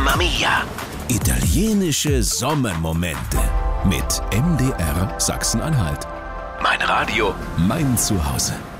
Mamma Mia! Italienische Sommermomente mit MDR Sachsen-Anhalt. Mein Radio. Mein Zuhause.